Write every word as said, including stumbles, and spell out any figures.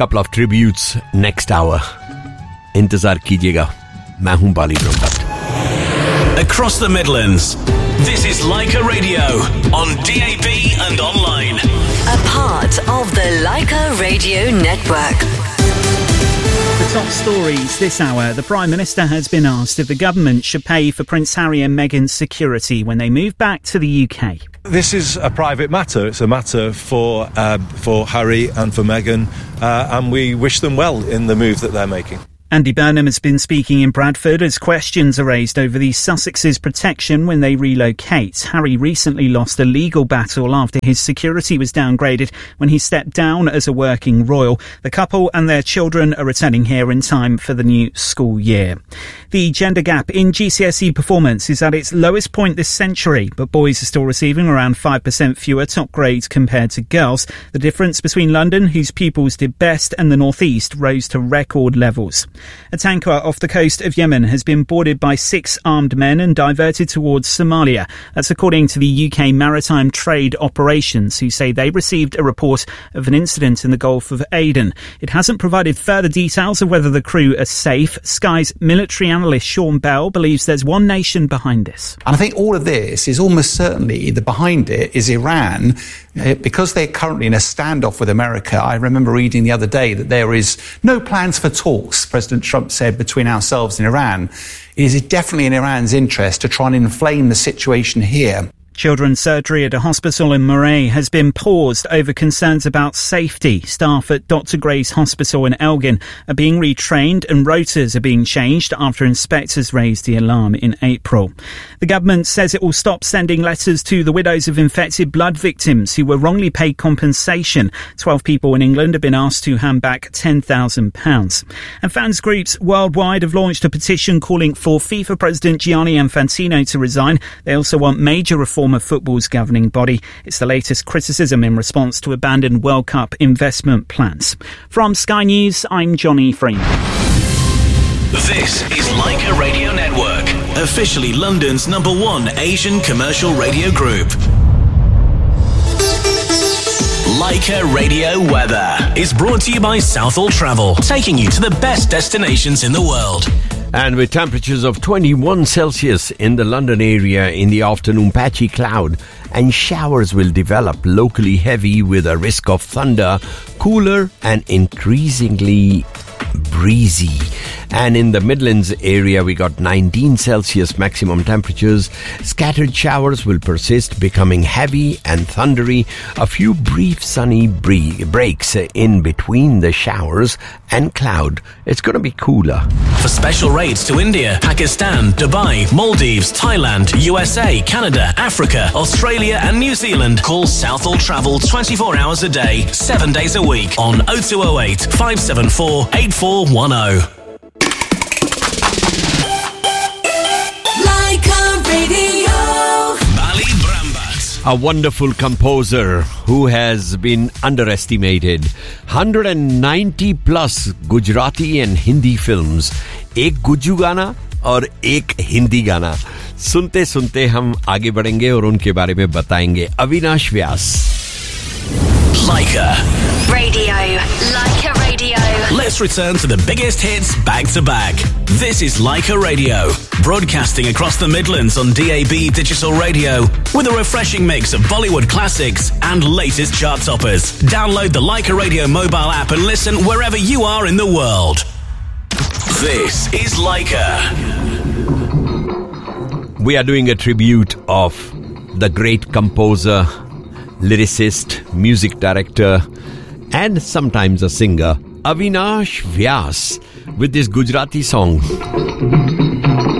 couple of tributes next hour. इंतजार कीजिएगा. मैं हूं बाली Brahmbhatt. Across the Midlands, this is Leica Radio on D A B and online. A part of the Leica Radio network. The top stories this hour. The Prime Minister has been asked if the government should pay for Prince Harry and Meghan's security when they move back to the U K. This is a private matter. It's a matter for uh, for Harry and for Meghan, uh, and we wish them well in the move that they're making. Andy Burnham has been speaking in Bradford as questions are raised over the Sussex's protection when they relocate. Harry recently lost a legal battle after his security was downgraded when he stepped down as a working royal. The couple and their children are returning here in time for the new school year. The gender gap in G C S E performance is at its lowest point this century, but boys are still receiving around five percent fewer top grades compared to girls. The difference between London, whose pupils did best, and the North East rose to record levels. A tanker off the coast of Yemen has been boarded by six armed men and diverted towards Somalia. That's according to the U K Maritime Trade Operations, who say they received a report of an incident in the Gulf of Aden. It hasn't provided further details of whether the crew are safe. Sky's military analyst Sean Bell believes there's one nation behind this. And I think all of this is almost certainly, the behind it is Iran. Because they're currently in a standoff with America, I remember reading the other day that there is no plans for talks, President Trump said, between ourselves and Iran. It is definitely in Iran's interest to try and inflame the situation here. Children's surgery at a hospital in Moray has been paused over concerns about safety. Staff at Doctor Gray's Hospital in Elgin are being retrained and rotas are being changed after inspectors raised the alarm in April. The government says it will stop sending letters to the widows of infected blood victims who were wrongly paid compensation. Twelve people in England have been asked to hand back ten thousand pounds. And fans groups worldwide have launched a petition calling for FIFA President Gianni Infantino to resign. They also want major reform of football's governing body. It's the latest criticism in response to abandoned World Cup investment plans. From Sky News, I'm Johnny Freeman. This is Leica Radio Network, officially London's number one Asian commercial radio group. Leica Radio Weather is brought to you by Southall Travel, taking you to the best destinations in the world. And with temperatures of twenty-one Celsius in the London area in the afternoon, patchy cloud and showers will develop, locally heavy with a risk of thunder, cooler and increasingly breezy. And in the Midlands area, we got nineteen Celsius maximum temperatures. Scattered showers will persist, becoming heavy and thundery. A few brief sunny bre- breaks in between the showers and cloud. It's going to be cooler. For special rates to India, Pakistan, Dubai, Maldives, Thailand, U S A, Canada, Africa, Australia and New Zealand, call Southall Travel twenty-four hours a day, seven days a week on oh two oh eight, five seven four, eight four one oh. A wonderful composer who has been underestimated. one hundred ninety plus Gujarati and Hindi films. एक गुज्जू गाना और एक हिंदी गाना. सुनते सुनते हम आगे बढ़ेंगे और उनके बारे में बताएंगे. अविनाश व्यास. Leica Radio. Leica Radio. Let's return to the biggest hits back to back. This is Leica Radio, broadcasting across the Midlands on D A B Digital Radio with a refreshing mix of Bollywood classics and latest chart toppers. Download the Leica Radio mobile app and listen wherever you are in the world. This is Leica. We are doing a tribute of the great composer, lyricist, music director, and sometimes a singer, Avinash Vyas, with this Gujarati song.